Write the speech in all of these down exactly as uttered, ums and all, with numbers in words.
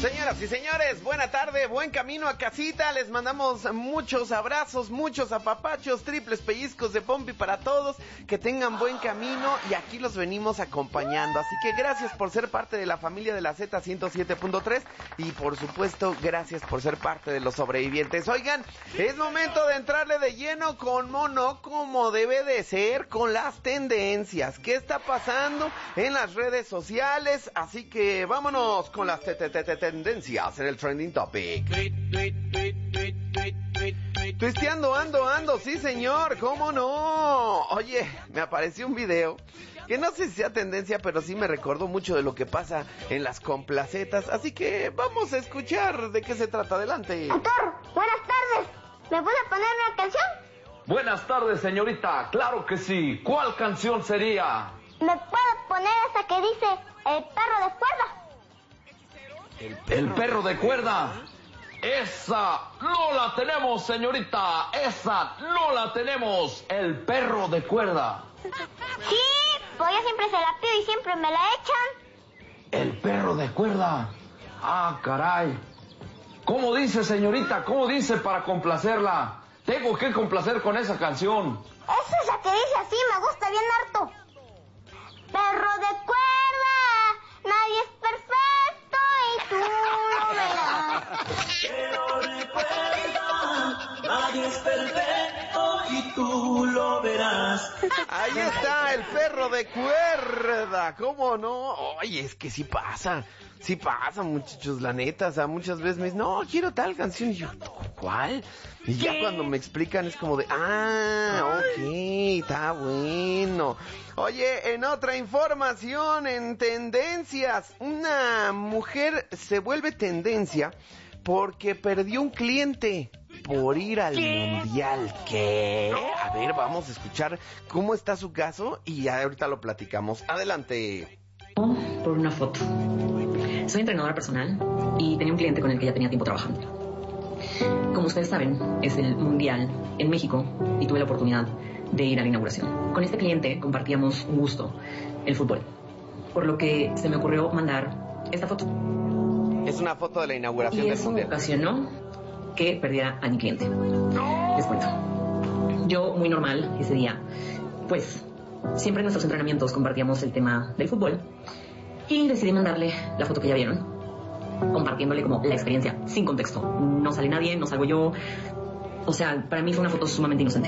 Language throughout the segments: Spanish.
Señoras y señores, buena tarde, buen camino a casita. Les mandamos muchos abrazos, muchos apapachos, triples pellizcos de pompi para todos. Que tengan buen camino y aquí los venimos acompañando. Así que gracias por ser parte de la familia de la Z ciento siete punto tres y por supuesto gracias por ser parte de los sobrevivientes. Oigan, es momento de entrarle de lleno con mono como debe de ser, con las tendencias. ¿Qué está pasando en las redes sociales? Así que vámonos con las te te te te tendencias en el trending topic. Twisteando, ando, ando, sí señor, ¿cómo no? Oye, me apareció un video que no sé si sea tendencia, pero sí me recordó mucho de lo que pasa en las complacetas, así que vamos a escuchar de qué se trata. Adelante. Doctor, buenas tardes, ¿me puede poner una canción? Buenas tardes, señorita, claro que sí. ¿Cuál canción sería? ¿Me puede poner esa que dice El perro de cuerda? El perro, el perro de cuerda. Esa no la tenemos, señorita. Esa no la tenemos. El perro de cuerda. Sí, pues yo siempre se la pido y siempre me la echan. El perro de cuerda. Ah, caray. ¿Cómo dice, señorita? ¿Cómo dice para complacerla? Tengo que complacer con esa canción. Esa es la que dice así, me gusta bien harto. Perro de cuerda, nadie es perfecto y tú lo verás. Pero recuerda, nadie es perfecto y tú lo verás. Ahí está el perro de cuerda, ¿cómo no? Oye, es que sí pasa, sí pasa, muchachos, la neta, o sea, muchas veces me dicen, no, quiero tal canción, y yo, ¿cuál? Y ya cuando me explican es como de, ah, ok, está bueno. Oye, en otra información, en tendencias, una mujer se vuelve tendencia porque perdió un cliente por ir al mundial. ¿Qué? A ver, vamos a escuchar cómo está su caso y ahorita lo platicamos. Adelante. Por una foto. Soy entrenadora personal y tenía un cliente con el que ya tenía tiempo trabajando. Como ustedes saben, es el mundial en México y tuve la oportunidad de ir a la inauguración. Con este cliente compartíamos un gusto, el fútbol, por lo que se me ocurrió mandar esta foto. Es una foto de la inauguración y del eso mundial. Ocasionó que perdiera a mi cliente. Les cuento. Yo, muy normal, ese día, pues, siempre en nuestros entrenamientos compartíamos el tema del fútbol y decidí mandarle la foto que ya vieron, compartiéndole como la experiencia, sin contexto. No sale nadie, no salgo yo. O sea, para mí fue una foto sumamente inocente.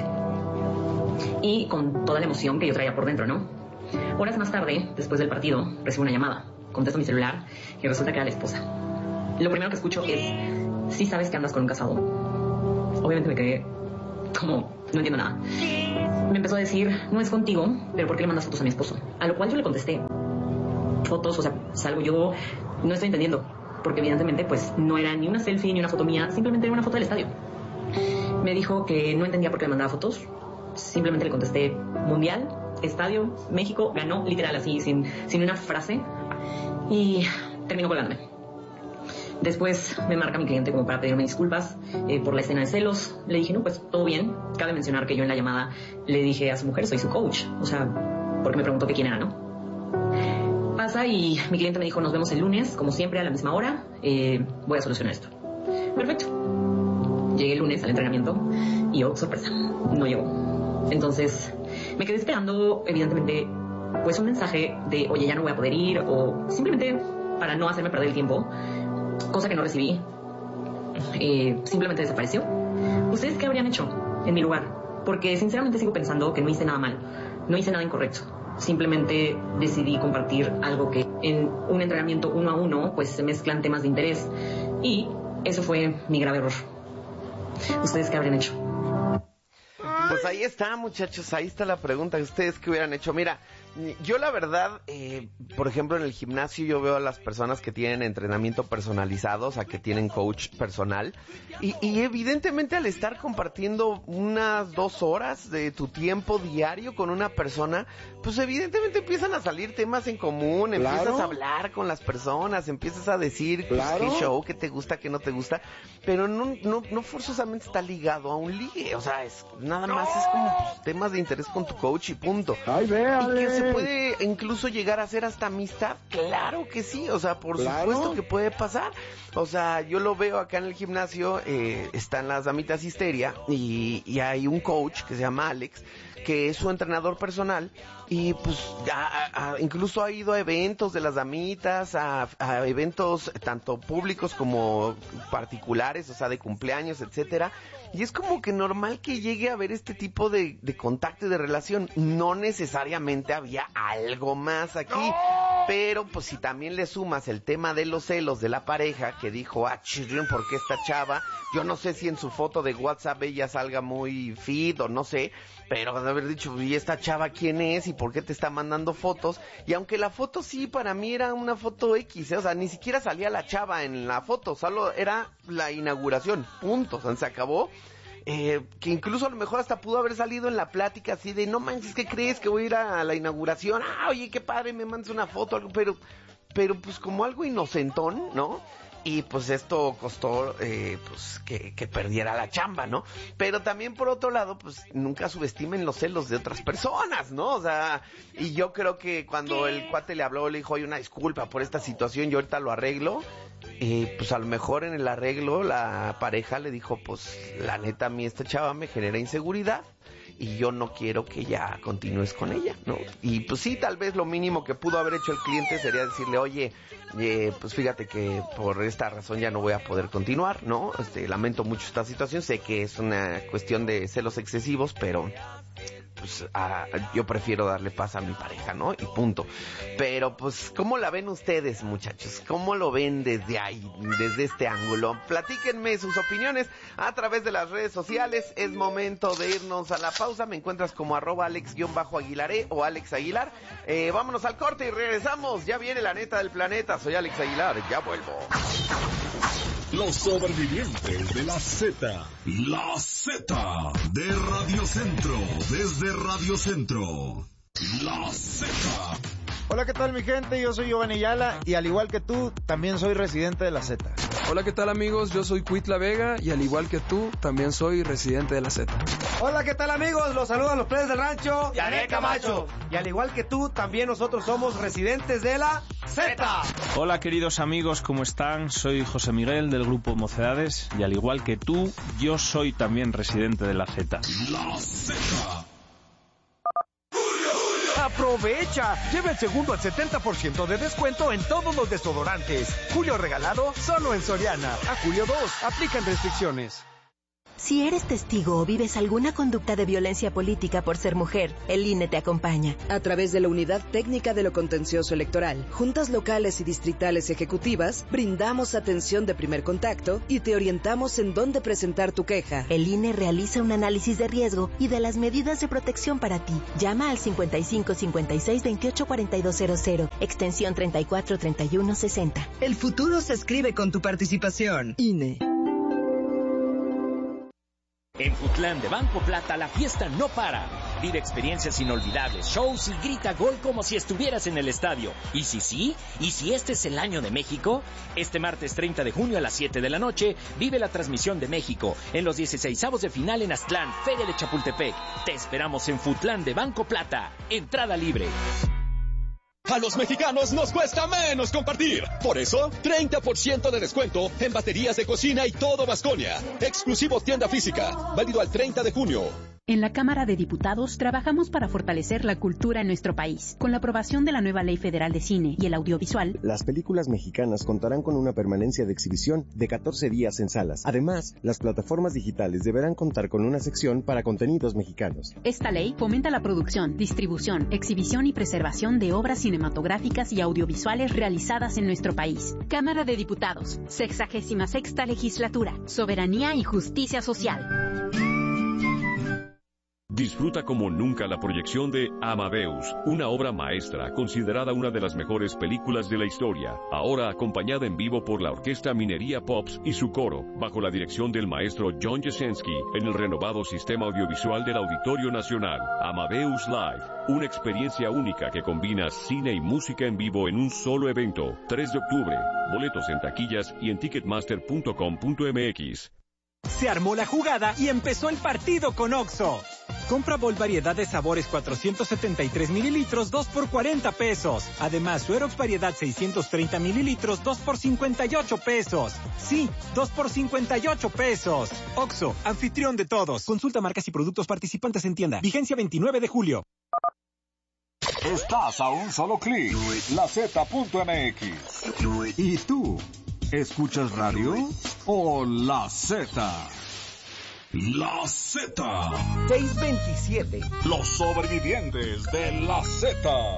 Y con toda la emoción que yo traía por dentro, ¿no? Horas más tarde, después del partido, recibo una llamada. Contesto mi celular y resulta que era la esposa. Lo primero que escucho es, sí sabes que andas con un casado. Obviamente me quedé como, no entiendo nada. Me empezó a decir, no es contigo, pero ¿por qué le mandas fotos a mi esposo? A lo cual yo le contesté, fotos, o sea, salgo yo, no estoy entendiendo. Porque evidentemente pues no era ni una selfie ni una foto mía, simplemente era una foto del estadio. Me dijo que no entendía por qué le mandaba fotos. Simplemente le contesté, mundial, estadio, México, ganó, literal así, sin, sin una frase. Y terminó colgándome. Después me marca mi cliente como para pedirme disculpas eh, por la escena de celos. Le dije, no, pues todo bien. Cabe mencionar que yo en la llamada le dije a su mujer, soy su coach. O sea, porque me preguntó que quién era, ¿no? Pasa y mi cliente me dijo, nos vemos el lunes, como siempre, a la misma hora. Eh, voy a solucionar esto. Perfecto. Llegué el lunes al entrenamiento y, oh, sorpresa, no llegó. Entonces me quedé esperando, evidentemente, pues un mensaje de, oye, ya no voy a poder ir, o simplemente para no hacerme perder el tiempo, cosa que no recibí. Eh, simplemente desapareció. ¿Ustedes qué habrían hecho en mi lugar? Porque sinceramente sigo pensando que no hice nada mal, no hice nada incorrecto. Simplemente decidí compartir algo que en un entrenamiento uno a uno pues se mezclan temas de interés y eso fue mi grave error. ¿Ustedes qué habrían hecho? Pues ahí está, muchachos, ahí está la pregunta. ¿Ustedes qué hubieran hecho? Mira, yo la verdad, eh, por ejemplo, en el gimnasio yo veo a las personas que tienen entrenamiento personalizado, o sea, que tienen coach personal, y, y evidentemente al estar compartiendo unas dos horas de tu tiempo diario con una persona, pues evidentemente empiezan a salir temas en común, Claro. empiezas a hablar con las personas, empiezas a decir pues, Claro. qué show, qué te gusta, qué no te gusta, pero no, no, no forzosamente está ligado a un ligue, o sea, es nada más es como pues, temas de interés con tu coach y punto. Ay, ¿Y véale. qué se puede incluso llegar a ser hasta amistad. Claro que sí, o sea, por Claro. supuesto que puede pasar. O sea, yo lo veo acá en el gimnasio, eh, están las damitas histeria y, y hay un coach que se llama Alex, que es su entrenador personal y pues a, a, incluso ha ido a eventos de las damitas, a, a eventos tanto públicos como particulares, o sea, de cumpleaños, etcétera. Y es como que normal que llegue a haber este tipo de, de contacto y de relación. No necesariamente había algo más aquí. ¡No! Pero pues si también le sumas el tema de los celos de la pareja, que dijo, ah, chirrión, ¿por qué esta chava? Yo no sé si en su foto de WhatsApp ella salga muy fit o no sé, pero de haber dicho, ¿y esta chava quién es? ¿Y por qué te está mandando fotos? Y aunque la foto sí, para mí era una foto X, ¿eh? O sea, ni siquiera salía la chava en la foto, solo era la inauguración, punto, o sea, se acabó. Eh, que incluso a lo mejor hasta pudo haber salido en la plática así de, no manches, ¿qué crees? Que voy a ir a la inauguración. Ah, oye, qué padre, me mandas una foto, algo, pero, pero pues como algo inocentón, ¿no? Y pues esto costó eh, pues que, que perdiera la chamba, ¿no? Pero también por otro lado, pues nunca subestimen los celos de otras personas, ¿no? O sea, y yo creo que cuando el cuate le habló, le dijo, oye, una disculpa por esta situación, yo ahorita lo arreglo. Y pues a lo mejor en el arreglo la pareja le dijo, pues la neta a mí esta chava me genera inseguridad y yo no quiero que ya continúes con ella, ¿no? Y pues sí, tal vez lo mínimo que pudo haber hecho el cliente sería decirle, oye, eh, pues fíjate que por esta razón ya no voy a poder continuar, ¿no? Este, lamento mucho esta situación, sé que es una cuestión de celos excesivos, pero pues a, yo prefiero darle paz a mi pareja, ¿no? Y punto. Pero pues, ¿cómo la ven ustedes, muchachos? ¿Cómo lo ven desde ahí, desde este ángulo? Platíquenme sus opiniones a través de las redes sociales. Es momento de irnos a la pausa. Me encuentras como arroba alex-aguilaré o Alex Aguilar. Eh, vámonos al corte y regresamos. Ya viene la neta del planeta. Soy Alex Aguilar, ya vuelvo. Los sobrevivientes de la Z. La Z de Radio Centro. Desde Radio Centro. La Z. Hola, ¿qué tal mi gente? Yo soy Giovanni Ayala y al igual que tú, también soy residente de la Z. Hola, ¿qué tal amigos? Yo soy Cuitla Vega y al igual que tú, también soy residente de la Z. Hola, ¿qué tal amigos? Los saludan los plebes del rancho Yané Camacho. Y al igual que tú, también nosotros somos residentes de la Z. Hola queridos amigos, ¿cómo están? Soy José Miguel del grupo Mocedades y al igual que tú, yo soy también residente de la Z. La Z. ¡Aprovecha! Lleva el segundo al setenta por ciento de descuento en todos los desodorantes. Julio regalado solo en Soriana. A julio dos. Aplican restricciones. Si eres testigo o vives alguna conducta de violencia política por ser mujer, el I N E te acompaña. A través de la Unidad Técnica de lo Contencioso Electoral, juntas locales y distritales ejecutivas, brindamos atención de primer contacto y te orientamos en dónde presentar tu queja. El I N E realiza un análisis de riesgo y de las medidas de protección para ti. Llama al cincuenta y cinco cincuenta y seis veintiocho cuarenta y dos cero cero, extensión treinta y cuatro treinta y uno sesenta. El futuro se escribe con tu participación. I N E. En Futlán de Banco Plata la fiesta no para. Vive experiencias inolvidables, shows y grita gol como si estuvieras en el estadio. ¿Y si sí? ¿Y si este es el año de México? Este martes treinta de junio a las siete de la noche vive la transmisión de México en los dieciseisavos de final en Aztlán, Feria de Chapultepec. Te esperamos en Futlán de Banco Plata. Entrada libre. A los mexicanos nos cuesta menos compartir. Por eso, treinta por ciento de descuento en baterías de cocina y todo Baskonia. Exclusivo tienda física. Válido al treinta de junio. En la Cámara de Diputados trabajamos para fortalecer la cultura en nuestro país. Con la aprobación de la nueva Ley Federal de Cine y el Audiovisual, las películas mexicanas contarán con una permanencia de exhibición de catorce días en salas. Además, las plataformas digitales deberán contar con una sección para contenidos mexicanos. Esta ley fomenta la producción, distribución, exhibición y preservación de obras cinematográficas y audiovisuales realizadas en nuestro país. Cámara de Diputados, sexagésima sexta legislatura, soberanía y justicia social. Disfruta como nunca la proyección de Amadeus, una obra maestra considerada una de las mejores películas de la historia, ahora acompañada en vivo por la Orquesta Minería Pops y su coro, bajo la dirección del maestro John Jasenski, en el renovado sistema audiovisual del Auditorio Nacional. Amadeus Live, una experiencia única que combina cine y música en vivo en un solo evento. tres de octubre, boletos en taquillas y en ticketmaster punto com punto m x. Se armó la jugada y empezó el partido con Oxxo. Compra Bol variedad de sabores cuatrocientos setenta y tres mililitros, dos por cuarenta pesos. Además, Suerox variedad seiscientos treinta mililitros, dos por cincuenta y ocho pesos. Sí, dos por cincuenta y ocho pesos. Oxxo, anfitrión de todos. Consulta marcas y productos participantes en tienda. Vigencia veintinueve de julio. Estás a un solo clic. La Z punto M X. ¿Y tú? ¿Escuchas radio o La Z? La Z. seiscientos veintisiete. Los sobrevivientes de La Z.